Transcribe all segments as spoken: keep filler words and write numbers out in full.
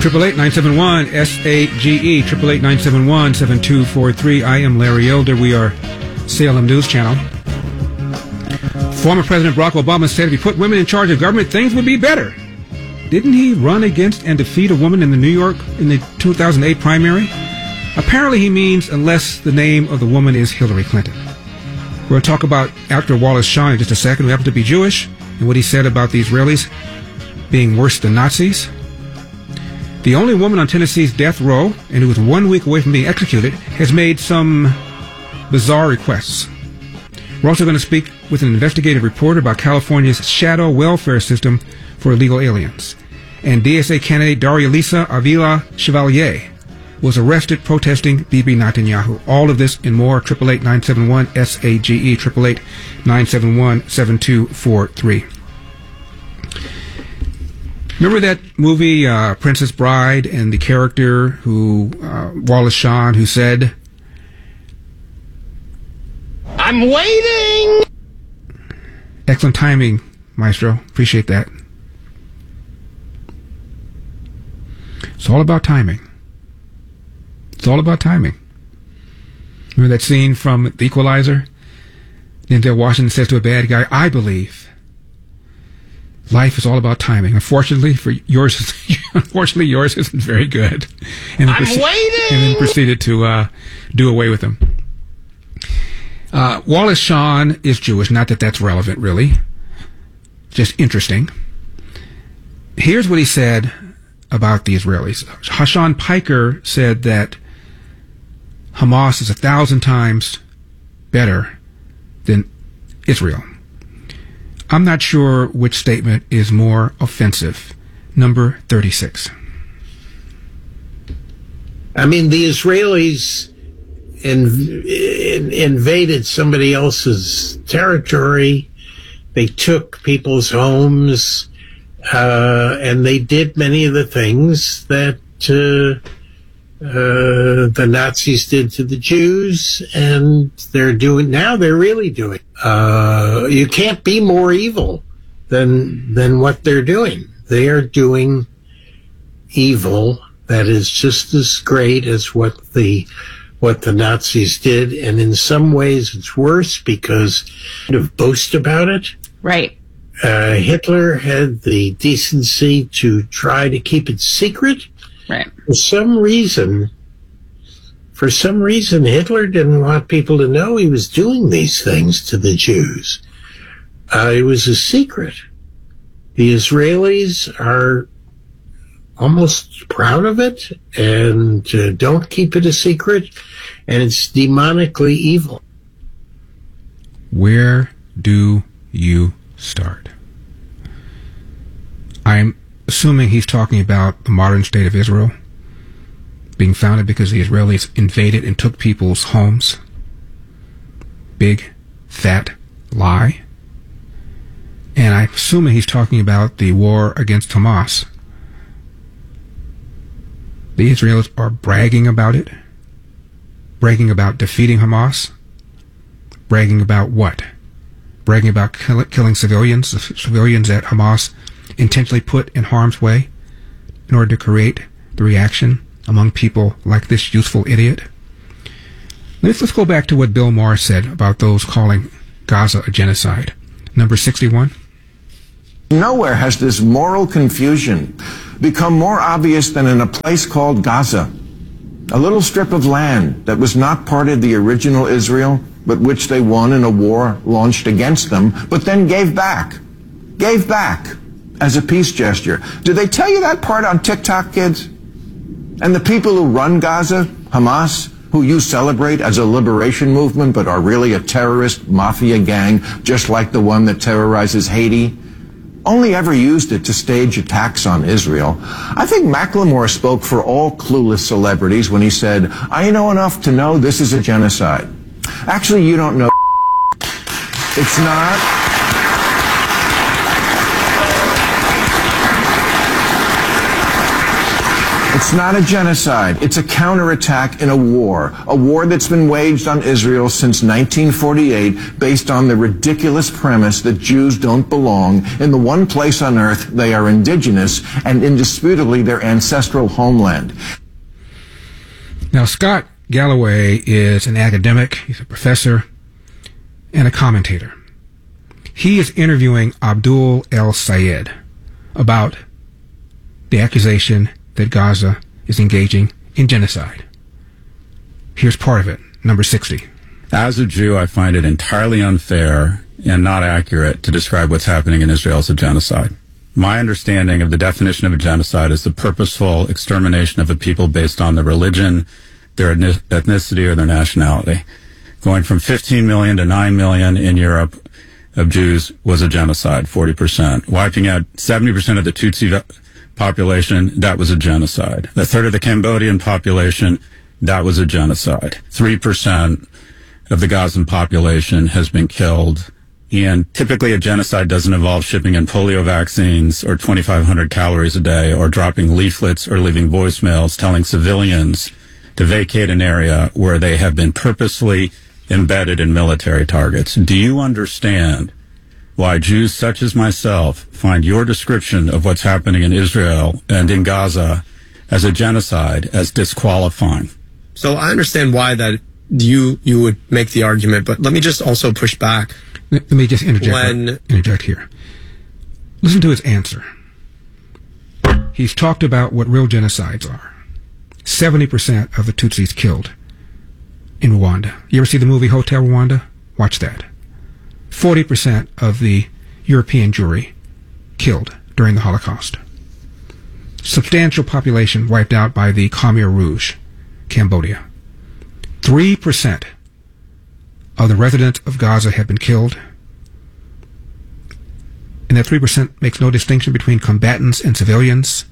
triple eight nine seven one S A G E, triple eight nine seven one seven two four three. I am Larry Elder. We are Salem News Channel. Former President Barack Obama said if he put women in charge of government, things would be better. Didn't he run against and defeat a woman in the New York in the two thousand eight primary? Apparently he means unless the name of the woman is Hillary Clinton. We're going to talk about actor Wallace Shawn in just a second, who happens to be Jewish, and what he said about the Israelis being worse than Nazis. The only woman on Tennessee's death row, and who was one week away from being executed, has made some bizarre requests. We're also going to speak with an investigative reporter about California's shadow welfare system for illegal aliens. And D S A candidate Daria Lisa Avila Chevalier was arrested protesting Bibi Netanyahu. All of this and more, triple eight nine seven one S A G E, triple eight nine seven one seven two four three. Remember that movie, uh, Princess Bride, and the character who, uh, Wallace Shawn, who said, "I'm waiting"? Excellent timing, Maestro. Appreciate that. It's all about timing. It's all about timing. Remember that scene from The Equalizer? Denzel Washington says to a bad guy, "I believe life is all about timing. Unfortunately, for yours, unfortunately yours isn't very good." And I'm proce- waiting. And then proceeded to uh, do away with him. Uh, Wallace Shawn is Jewish. Not that that's relevant, really. Just interesting. Here's what he said about the Israelis. Hassan Piker said that Hamas is a thousand times better than Israel. I'm not sure which statement is more offensive. Number thirty-six. I mean, the Israelis in, in, invaded somebody else's territory. They took people's homes, uh, and they did many of the things that uh, uh, the Nazis did to the Jews, and they're doing now. They're really doing. Uh, you can't be more evil than than what they're doing. They are doing evil that is just as great as what the what the Nazis did, and in some ways it's worse because kind of boast about it. Right. Uh, Hitler had the decency to try to keep it secret. Right. For some reason, for some reason, Hitler didn't want people to know he was doing these things to the Jews. Uh, it was a secret. The Israelis are almost proud of it and uh, don't keep it a secret, and it's demonically evil. Where do you start? I'm assuming he's talking about the modern state of Israel being founded because the Israelis invaded and took people's homes. Big, fat lie. And I'm assuming he's talking about the war against Hamas. The Israelis are bragging about it. Bragging about defeating Hamas. Bragging about what? Bragging about kill- killing civilians, the civilians that Hamas intentionally put in harm's way in order to create the reaction among people like this useful idiot. Let's, let's go back to what Bill Maher said about those calling Gaza a genocide. Number sixty-one. Nowhere has this moral confusion become more obvious than in a place called Gaza, a little strip of land that was not part of the original Israel, but which they won in a war launched against them, but then gave back. Gave back as a peace gesture. Did they tell you that part on TikTok, kids? And the people who run Gaza, Hamas, who you celebrate as a liberation movement, but are really a terrorist mafia gang, just like the one that terrorizes Haiti, only ever used it to stage attacks on Israel. I think Macklemore spoke for all clueless celebrities when he said, "I know enough to know this is a genocide." Actually, you don't know. It's not. It's not a genocide. It's a counterattack in a war, a war that's been waged on Israel since nineteen forty-eight based on the ridiculous premise that Jews don't belong in the one place on earth they are indigenous and indisputably their ancestral homeland. Now, Scott Galloway is an academic, he's a professor, and a commentator. He is interviewing Abdul El-Sayed about the accusation that Gaza is engaging in genocide. Here's part of it, number sixty. As a Jew, I find it entirely unfair and not accurate to describe what's happening in Israel as a genocide. My understanding of the definition of a genocide is the purposeful extermination of a people based on their religion, their ethnicity, or their nationality. Going from fifteen million to nine million in Europe of Jews was a genocide, forty percent. Wiping out seventy percent of the Tutsi population, that was a genocide. A third of the Cambodian population, that was a genocide. three percent of the Gazan population has been killed. And typically a genocide doesn't involve shipping in polio vaccines or twenty-five hundred calories a day or dropping leaflets or leaving voicemails telling civilians to vacate an area where they have been purposely embedded in military targets. Do you understand why Jews such as myself find your description of what's happening in Israel and in Gaza as a genocide as disqualifying? So I understand why that you you would make the argument, but let me just also push back. Let me just interject, when, interject here. Listen to his answer. He's talked about what real genocides are. seventy percent of the Tutsis killed in Rwanda. You ever see the movie Hotel Rwanda? Watch that. forty percent of the European Jewry killed during the Holocaust. Substantial population wiped out by the Khmer Rouge, Cambodia. three percent of the residents of Gaza have been killed. And that three percent makes no distinction between combatants and civilians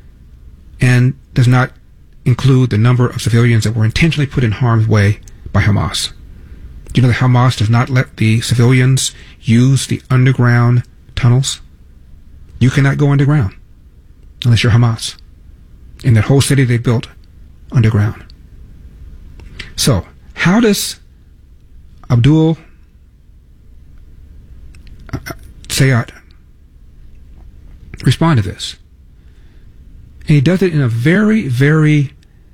and does not include the number of civilians that were intentionally put in harm's way by Hamas. Do you know that Hamas does not let the civilians use the underground tunnels? You cannot go underground unless you're Hamas. In that whole city they built underground. So, how does Abdul Sayed respond to this? And he does it in a very, very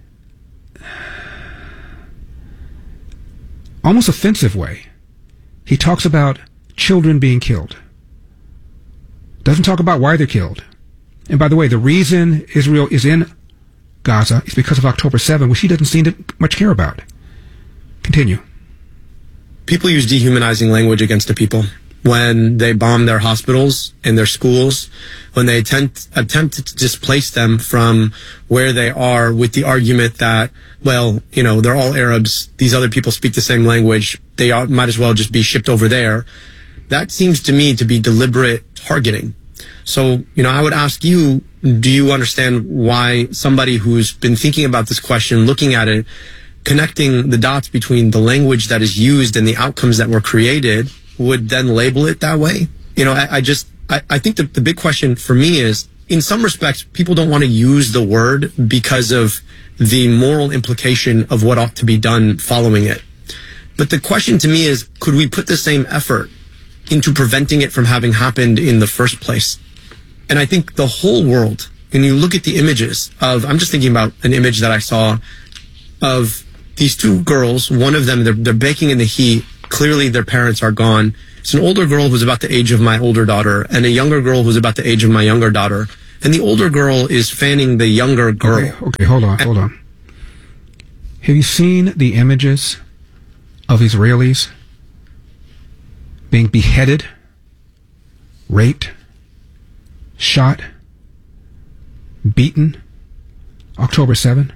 almost offensive way. He talks about children being killed. Doesn't talk about why they're killed. And by the way, the reason Israel is in Gaza is because of October seventh, which he doesn't seem to much care about. Continue. People use dehumanizing language against the people when they bomb their hospitals and their schools, when they attempt, attempt to displace them from where they are with the argument that, well, you know, they're all Arabs, these other people speak the same language, they ought, might as well just be shipped over there. That seems to me to be deliberate targeting. So, you know, I would ask you, do you understand why somebody who's been thinking about this question, looking at it, connecting the dots between the language that is used and the outcomes that were created would then label it that way? You know, I, I just, I, I think the, the big question for me is, in some respects, people don't want to use the word because of the moral implication of what ought to be done following it. But the question to me is, could we put the same effort into preventing it from having happened in the first place? And I think the whole world, when you look at the images of, I'm just thinking about an image that I saw of these two girls, one of them, they're, they're baking in the heat. Clearly their parents are gone. It's an older girl who's about the age of my older daughter and a younger girl who's about the age of my younger daughter. And the older girl is fanning the younger girl. Okay, okay, hold on, hold on. Have you seen the images of Israelis being beheaded, raped, shot, beaten, October seventh?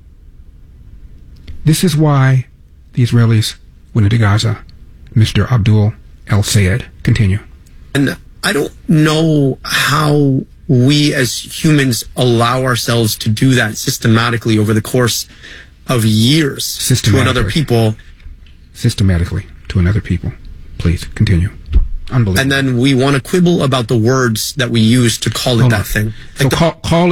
This is why the Israelis went into Gaza. Mister Abdul El-Sayed, continue. And I don't know how we as humans allow ourselves to do that systematically over the course of years to another people. Systematically to another people. Please, continue. Unbelievable. And then we want to quibble about the words that we use to call it Hold that on. thing. So Like the, call, calling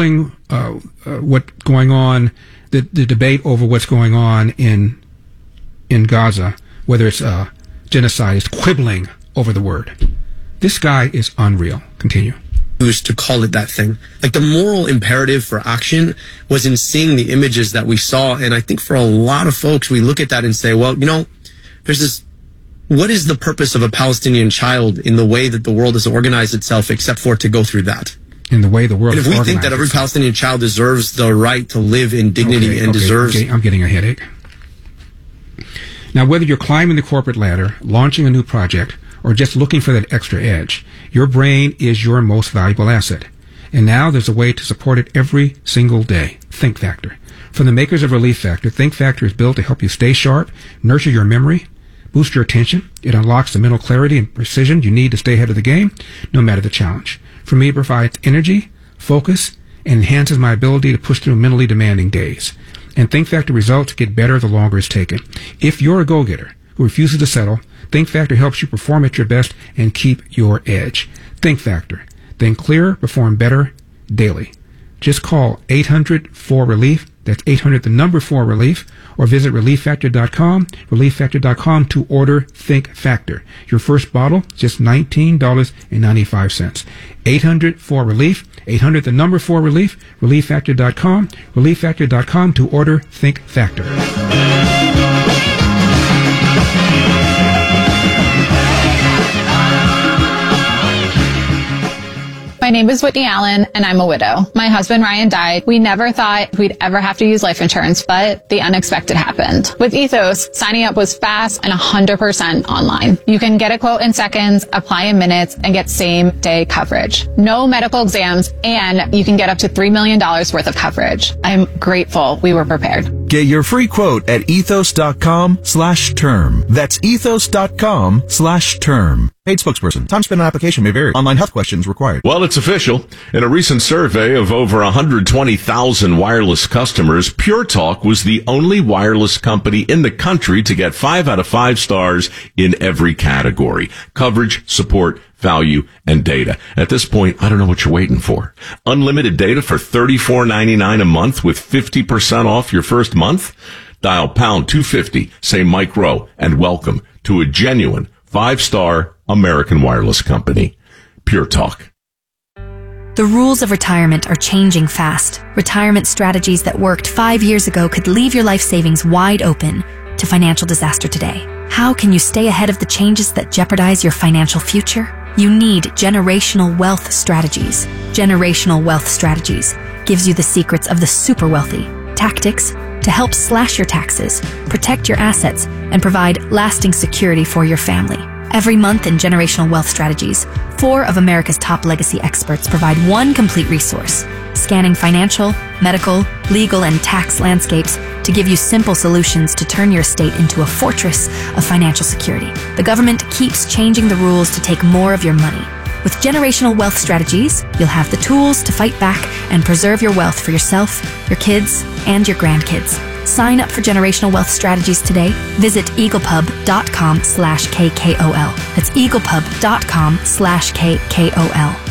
uh, uh, what's going on, the, the debate over what's going on in in Gaza, whether it's uh, genocide, is quibbling over the word. This guy is unreal. Continue. To call it that thing. Like, the moral imperative for action was in seeing the images that we saw. And I think for a lot of folks, we look at that and say, well, you know, there's this, what is the purpose of a Palestinian child in the way that the world has organized itself except for to go through that? In the way the world and if is we organized think that every itself. Palestinian child deserves the right to live in dignity okay, and okay, deserves... Okay, I'm getting a headache. Now, whether you're climbing the corporate ladder, launching a new project, or just looking for that extra edge, your brain is your most valuable asset. And now there's a way to support it every single day. Think Factor. From the makers of Relief Factor, Think Factor is built to help you stay sharp, nurture your memory, boost your attention. It unlocks the mental clarity and precision you need to stay ahead of the game, no matter the challenge. For me, it provides energy, focus, and enhances my ability to push through mentally demanding days. And Think Factor results get better the longer it's taken. If you're a go-getter who refuses to settle, Think Factor helps you perform at your best and keep your edge. Think Factor. Think clearer, perform better daily. Just call eight hundred four relief. That's eight hundred, the number four relief, or visit relief factor dot com, relief factor dot com to order Think Factor. Your first bottle, just nineteen dollars and ninety-five cents. eight hundred four relief, eight hundred, the number four relief, relief factor dot com, relief factor dot com to order Think Factor. My name is Whitney Allen, and I'm a widow. My husband, Ryan, died. We never thought we'd ever have to use life insurance, but the unexpected happened. With Ethos, signing up was fast and one hundred percent online. You can get a quote in seconds, apply in minutes, and get same-day coverage. No medical exams, and you can get up to three million dollars worth of coverage. I'm grateful we were prepared. Get your free quote at ethos.com slash term. That's ethos.com slash term. Paid spokesperson. Time spent on application may vary. Online health questions required. Well, it's official. In a recent survey of over one hundred twenty thousand wireless customers, Pure Talk was the only wireless company in the country to get five out of five stars in every category: coverage, support, value, and data. At this point, I don't know what you're waiting for. Unlimited data for thirty-four ninety-nine a month with fifty percent off your first month? Dial pound two fifty, say Mike Rowe, and welcome to a genuine five-star American wireless company. Pure Talk. The rules of retirement are changing fast. Retirement strategies that worked five years ago could leave your life savings wide open to financial disaster today. How can you stay ahead of the changes that jeopardize your financial future? You need Generational Wealth Strategies. Generational Wealth Strategies gives you the secrets of the super wealthy, tactics to help slash your taxes, protect your assets, and provide lasting security for your family. Every month in Generational Wealth Strategies, four of America's top legacy experts provide one complete resource, scanning financial, medical, legal, and tax landscapes to give you simple solutions to turn your estate into a fortress of financial security. The government keeps changing the rules to take more of your money. With Generational Wealth Strategies, you'll have the tools to fight back and preserve your wealth for yourself, your kids, and your grandkids. Sign up for Generational Wealth Strategies today. Visit eaglepub.com slash KKOL. That's eaglepub.com slash KKOL.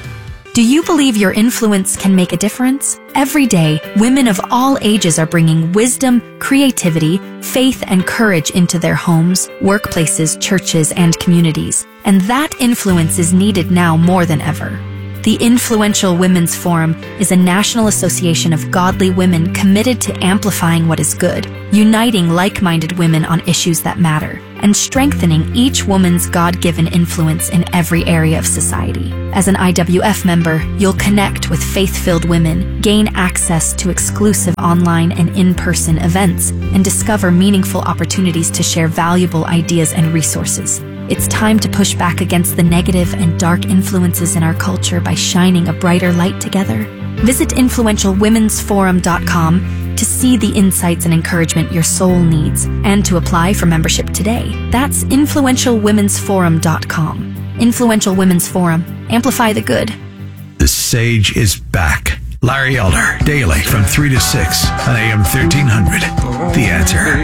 Do you believe your influence can make a difference? Every day, women of all ages are bringing wisdom, creativity, faith, and courage into their homes, workplaces, churches, and communities. And that influence is needed now more than ever. The Influential Women's Forum is a national association of godly women committed to amplifying what is good, uniting like-minded women on issues that matter, and strengthening each woman's God-given influence in every area of society. As an I W F member, you'll connect with faith-filled women, gain access to exclusive online and in-person events, and discover meaningful opportunities to share valuable ideas and resources. It's time to push back against the negative and dark influences in our culture by shining a brighter light together. Visit influential women's forum dot com to see the insights and encouragement your soul needs and to apply for membership today. That's influential women's forum dot com. Influential Women's Forum. Amplify the good. The Sage is back. Larry Elder, daily from three to six on A M thirteen hundred. The Answer.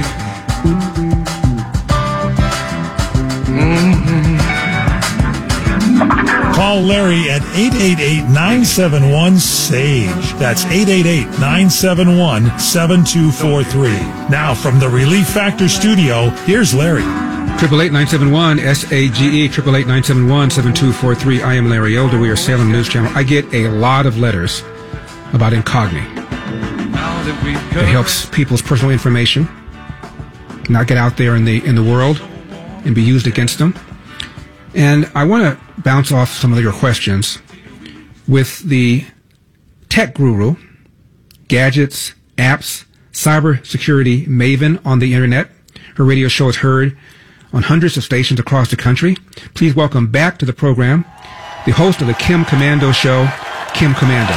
Call Call Larry at eight eight eight, nine seven one, S A G E. That's eight eight eight, nine seven one, seven two four three. Now from the Relief Factor studio, here's Larry. Triple eight nine seven one S A G E, triple eight nine seven one seven two four three. I am Larry Elder. We are Salem News Channel. I get a lot of letters about Incogni. It helps people's personal information not get out there in the in the world and be used against them. And I want to bounce off some of your questions with the tech guru, gadgets, apps, cybersecurity maven on the internet. Her radio show is heard on hundreds of stations across the country. Please welcome back to the program the host of the Kim Komando Show, Kim Komando.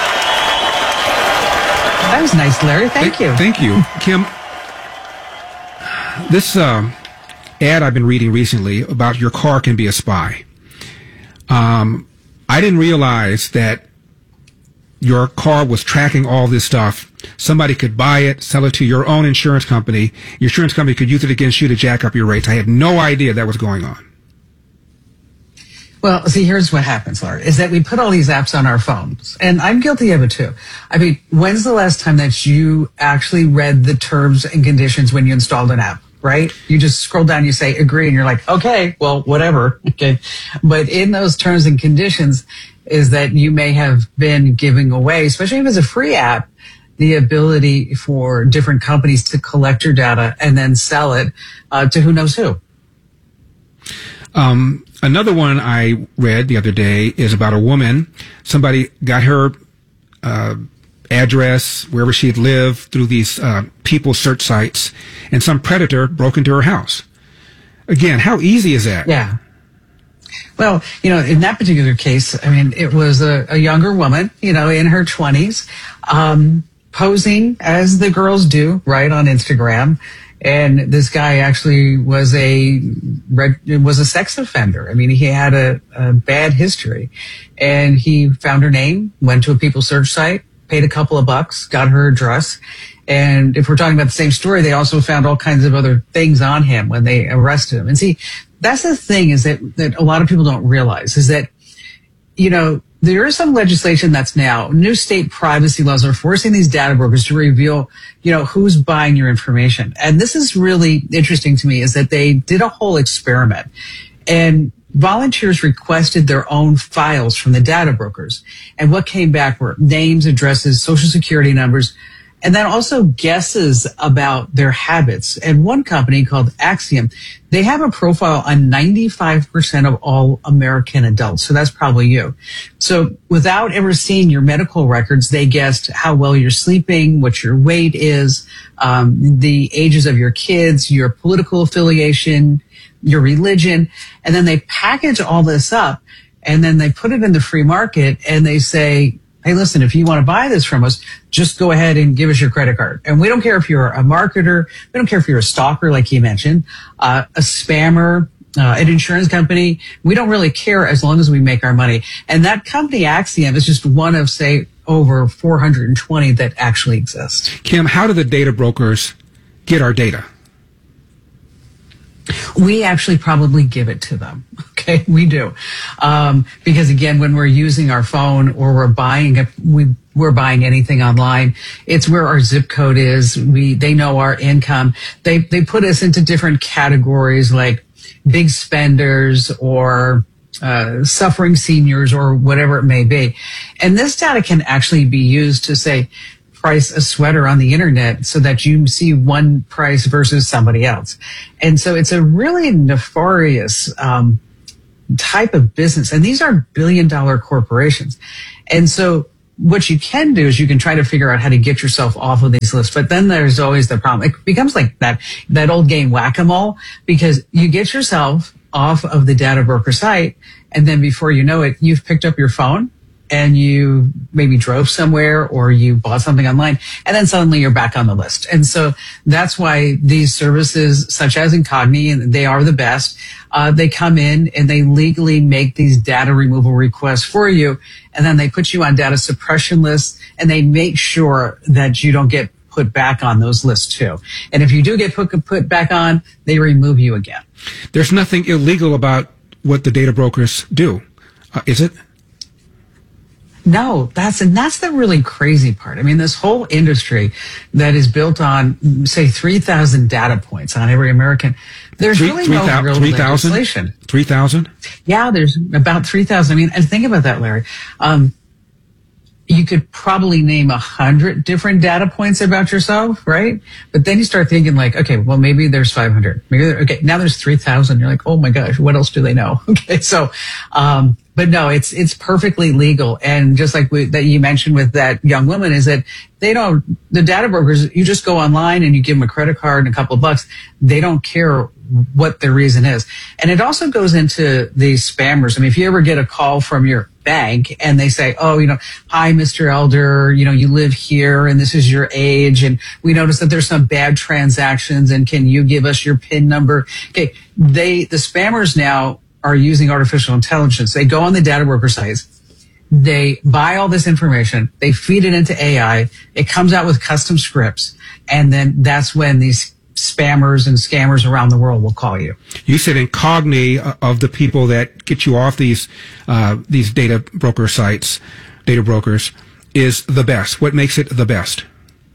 That was nice, Larry. Thank Th- you. Thank you. Kim, this um, ad I've been reading recently about your car can be a spy. Um, I didn't realize that your car was tracking all this stuff. Somebody could buy it, sell it to your own insurance company. Your insurance company could use it against you to jack up your rates. I had no idea that was going on. Well, see, here's what happens, Larry, is that we put all these apps on our phones, and I'm guilty of it too. I mean, when's the last time that you actually read the terms and conditions when you installed an app, right? You just scroll down, you say agree, and you're like, okay, well, whatever. Okay. But in those terms and conditions is that you may have been giving away, especially if it's a free app, the ability for different companies to collect your data and then sell it uh, to who knows who. Um, another one I read the other day is about a woman. Somebody got her uh, address, wherever she'd lived, through these uh, people search sites, and some predator broke into her house. Again, how easy is that? Yeah. Well, you know, in that particular case, I mean, it was a, a younger woman, you know, in her twenties, um, posing as the girls do, right, on Instagram. And this guy actually was a was a sex offender. I mean, he had a, a bad history. And he found her name, went to a people search site, paid a couple of bucks, got her address. And if we're talking about the same story, they also found all kinds of other things on him when they arrested him. And see, that's the thing is that, that a lot of people don't realize is that, you know, there is some legislation that's now, new state privacy laws are forcing these data brokers to reveal, you know, who's buying your information. And this is really interesting to me is that they did a whole experiment and volunteers requested their own files from the data brokers. And what came back were names, addresses, social security numbers, and then also guesses about their habits. And one company called Axiom, they have a profile on ninety-five percent of all American adults. So that's probably you. So without ever seeing your medical records, they guessed how well you're sleeping, what your weight is, um, the ages of your kids, your political affiliation, your religion. And then they package all this up and then they put it in the free market and they say, hey, listen, if you want to buy this from us, just go ahead and give us your credit card. And we don't care if you're a marketer. We don't care if you're a stalker, like you mentioned, uh, a spammer, uh, an insurance company. We don't really care as long as we make our money. And that company, Axiom, is just one of, say, over four hundred twenty that actually exist. Kim, how do the data brokers get our data? We actually probably give it to them. Okay, we do. Um, because again, when we're using our phone or we're buying a, we, we're buying anything online, it's where our zip code is. We, they know our income. They, they put us into different categories like big spenders or, uh, suffering seniors or whatever it may be. And this data can actually be used to say, price a sweater on the internet so that you see one price versus somebody else. And so it's a really nefarious um, type of business. And these are billion dollar corporations. And so what you can do is you can try to figure out how to get yourself off of these lists. But then there's always the problem. It becomes like that, that old game whack-a-mole because you get yourself off of the data broker site. And then before you know it, you've picked up your phone and you maybe drove somewhere or you bought something online, and then suddenly you're back on the list. And so that's why these services such as Incogni, and they are the best, uh, they come in and they legally make these data removal requests for you, and then they put you on data suppression lists, and they make sure that you don't get put back on those lists too. And if you do get put, put back on, they remove you again. There's nothing illegal about what the data brokers do. Uh, is it? No, that's and that's the really crazy part. I mean, this whole industry that is built on, say, three thousand data points on every American. There's three, really three, no thou- real three legislation. Three thousand? Yeah, there's about three thousand. I mean, and think about that, Larry. Um, you could probably name a hundred different data points about yourself, right? But then you start thinking like, okay, well, maybe there's five hundred. Maybe there, okay, now there's three thousand. You're like, oh my gosh, what else do they know? Okay, so, um, but no, it's it's perfectly legal, and just like we, that you mentioned with that young woman, is that they don't. The data brokers, you just go online and you give them a credit card and a couple of bucks. They don't care what their reason is, and it also goes into the spammers. I mean, if you ever get a call from your bank and they say, oh, you know, hi, Mister Elder, you know, you live here and this is your age, and we noticed that there's some bad transactions, and can you give us your PIN number? Okay, they the spammers now are using artificial intelligence. They go on the data broker sites, they buy all this information, they feed it into A I, it comes out with custom scripts, and then that's when these spammers and scammers around the world will call you. You said incogni of the people that get you off these uh, these data broker sites, data brokers, is the best. What makes it the best?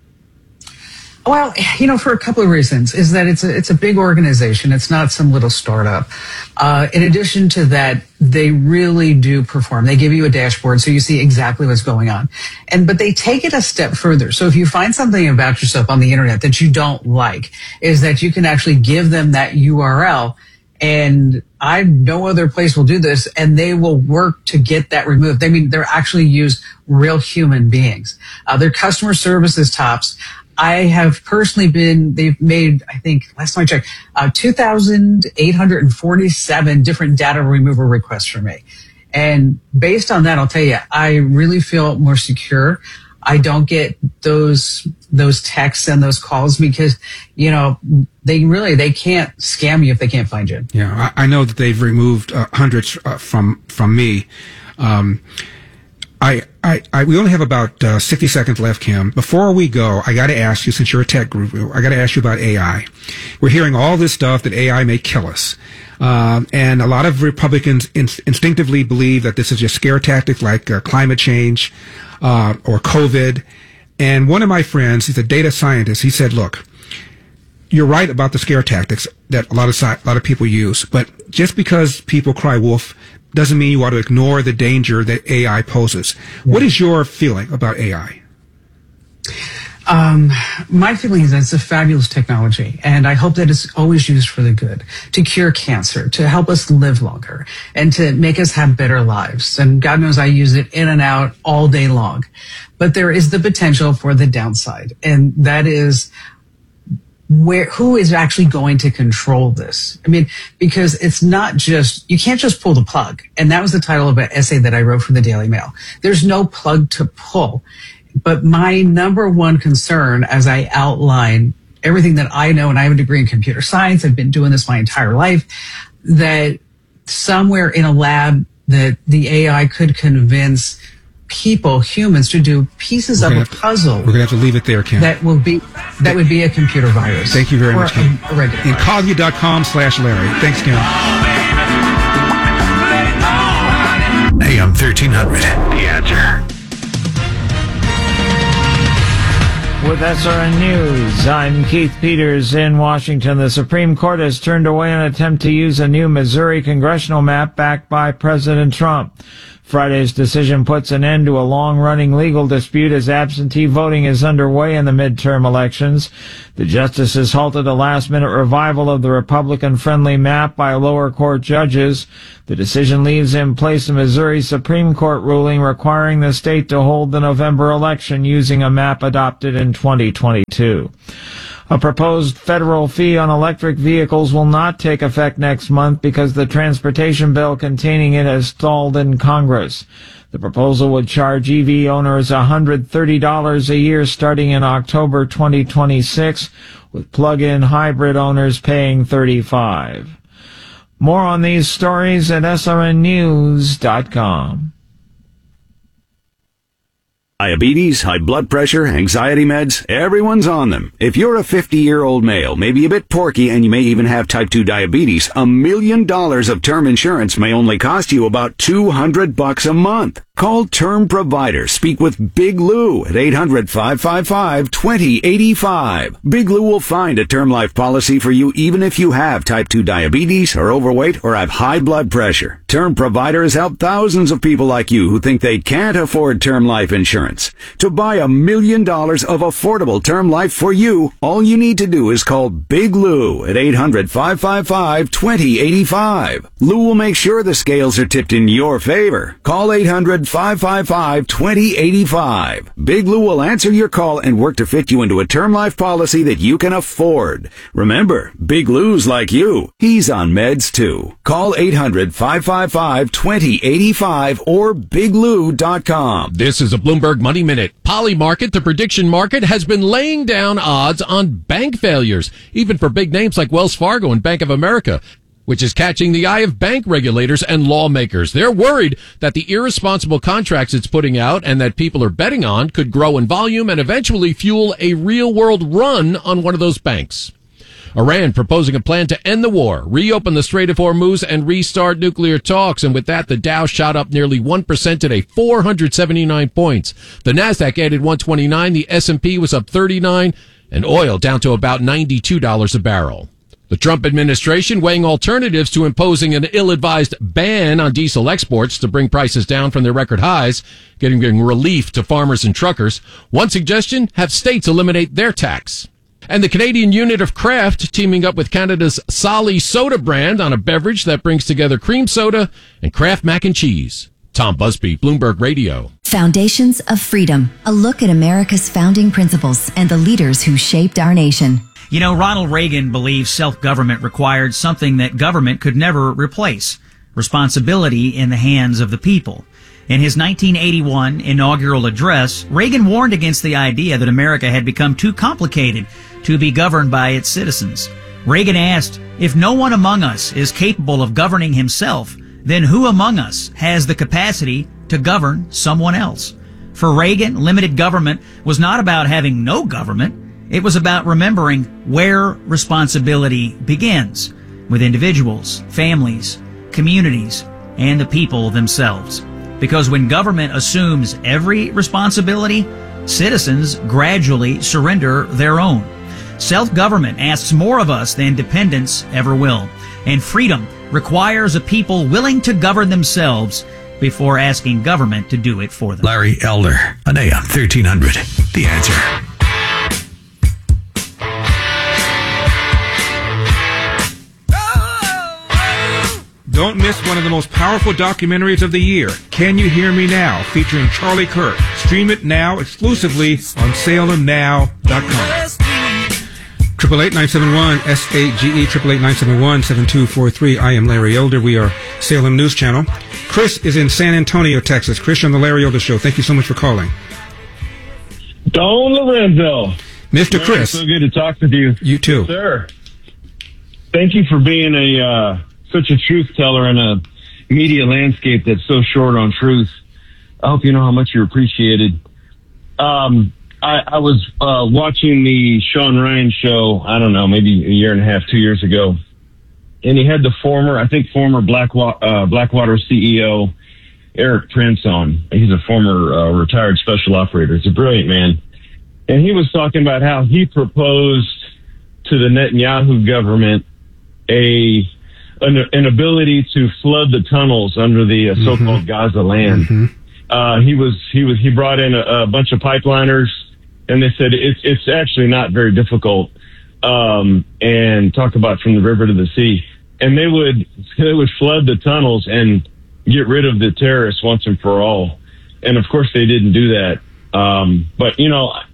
Well, you know, for a couple of reasons, is that it's a, it's a big organization. It's not some little startup. Uh, in addition to that, they really do perform. They give you a dashboard so you see exactly what's going on. And, but they take it a step further. So if you find something about yourself on the internet that you don't like, is that you can actually give them that U R L, and I, no other place will do this, and they will work to get that removed. I mean, they're actually use real human beings. Uh, their customer service is tops. I have personally been, they've made, I think, last time I checked, uh, two thousand eight hundred forty-seven different data removal requests for me. And based on that, I'll tell you, I really feel more secure. I don't get those, those texts and those calls because, you know, they really, they can't scam you if they can't find you. Yeah, I, I know that they've removed uh, hundreds uh, from, from me. Um, I, I, I, we only have about uh, sixty seconds left, Kim. Before we go, I got to ask you, since you're a tech guru, I got to ask you about A I. We're hearing all this stuff that A I may kill us. Um, and a lot of Republicans in, instinctively believe that this is just scare tactics like uh, climate change uh, or COVID. And one of my friends, he's a data scientist, he said, look, you're right about the scare tactics that a lot of sci- a lot of people use, but just because people cry wolf doesn't mean you ought to ignore the danger that A I poses. What is your feeling about A I? Um, my feeling is that it's a fabulous technology, and I hope that it's always used for the good, to cure cancer, to help us live longer, and to make us have better lives. And God knows I use it in and out all day long. But there is the potential for the downside, and that is where, who is actually going to control this? I mean, because it's not just, you can't just pull the plug. And that was the title of an essay that I wrote for the Daily Mail. There's no plug to pull. But my number one concern, as I outline everything that I know, and I have a degree in computer science, I've been doing this my entire life, that somewhere in a lab that the A I could convince people, humans, to do pieces of a puzzle. We're going to have to leave it there, Kim. That will be, that would be a computer virus. Thank you very much, Kim. Incogni dot com slash Larry. Thanks, Kim. A M thirteen hundred, The Answer. With S R N News, I'm Keith Peters in Washington. The Supreme Court has turned away an attempt to use a new Missouri congressional map backed by President Trump. Friday's decision puts an end to a long-running legal dispute as absentee voting is underway in the midterm elections. The justices halted a last-minute revival of the Republican-friendly map by lower court judges. The decision leaves in place a Missouri Supreme Court ruling requiring the state to hold the November election using a map adopted in twenty twenty-two. A proposed federal fee on electric vehicles will not take effect next month because the transportation bill containing it has stalled in Congress. The proposal would charge E V owners one hundred thirty dollars a year starting in October twenty twenty-six, with plug-in hybrid owners paying thirty-five dollars. More on these stories at S R N news dot com. Diabetes, high blood pressure, anxiety meds, everyone's on them. If you're a fifty-year-old male, maybe a bit porky, and you may even have type two diabetes, a million dollars of term insurance may only cost you about two hundred bucks a month. Call Term Provider. Speak with Big Lou at eight hundred, five five five, two zero eight five. Big Lou will find a term life policy for you even if you have type two diabetes, are overweight, or have high blood pressure. Term Provider has helped thousands of people like you who think they can't afford term life insurance. To buy a million dollars of affordable term life for you, all you need to do is call Big Lou at eight hundred, five five five, two zero eight five. Lou will make sure the scales are tipped in your favor. Call eight hundred, five five five, two zero eight five. Big Lou will answer your call and work to fit you into a term life policy that you can afford. Remember, Big Lou's like you. He's on meds too. Call eight hundred, five five five, two zero eight five or big lou dot com. This is a Bloomberg Money Minute. Polymarket, the prediction market, has been laying down odds on bank failures, even for big names like Wells Fargo and Bank of America, which is catching the eye of bank regulators and lawmakers. They're worried that the irresponsible contracts it's putting out and that people are betting on could grow in volume and eventually fuel a real-world run on one of those banks. Iran proposing a plan to end the war, reopen the Strait of Hormuz, and restart nuclear talks. And with that, the Dow shot up nearly one percent today, four hundred seventy-nine points. The Nasdaq added one twenty-nine, the S and P was up thirty-nine, and oil down to about ninety-two dollars a barrel. The Trump administration weighing alternatives to imposing an ill-advised ban on diesel exports to bring prices down from their record highs, getting relief to farmers and truckers. One suggestion, have states eliminate their tax. And the Canadian unit of Kraft teaming up with Canada's Solly Soda brand on a beverage that brings together cream soda and Kraft mac and cheese. Tom Busby, Bloomberg Radio. Foundations of Freedom, a look at America's founding principles and the leaders who shaped our nation. You know, Ronald Reagan believed self-government required something that government could never replace: responsibility in the hands of the people. In his nineteen eighty-one inaugural address, Reagan warned against the idea that America had become too complicated to be governed by its citizens. Reagan asked, if no one among us is capable of governing himself, then who among us has the capacity to govern someone else? For Reagan, limited government was not about having no government. It was about remembering where responsibility begins, with individuals, families, communities, and the people themselves. Because when government assumes every responsibility, citizens gradually surrender their own. Self-government asks more of us than dependence ever will. And freedom requires a people willing to govern themselves before asking government to do it for them. Larry Elder on A M thirteen hundred. The Answer. Don't miss one of the most powerful documentaries of the year, Can You Hear Me Now, featuring Charlie Kirk. Stream it now exclusively on Salem Now dot com. Triple eight nine seven one S A G E triple eight nine seven one seven two four three. I am Larry Elder. We are Salem News Channel. Chris is in San Antonio, Texas. Chris, on the Larry Elder Show. Thank you so much for calling. Don Lorenzo. Mister Chris. So good to talk with you. You too. Yes, sir. Thank you for being a uh, such a truth teller in a media landscape that's so short on truth. I hope you know how much you're appreciated. Um, I, I was uh, watching the Sean Ryan show, I don't know, maybe a year and a half, two years ago. And he had the former, I think former Blackwa- uh, Blackwater C E O, Eric Prince, on. He's a former uh, retired special operator. He's a brilliant man. And he was talking about how he proposed to the Netanyahu government a an, an ability to flood the tunnels under the uh, so-called mm-hmm. Gaza land. Mm-hmm. Uh, he was, he was, he brought in a, a bunch of pipeliners, and they said it's, it's actually not very difficult. Um, and talk about from the river to the sea. And they would, they would flood the tunnels and get rid of the terrorists once and for all. And of course they didn't do that. Um, but you know,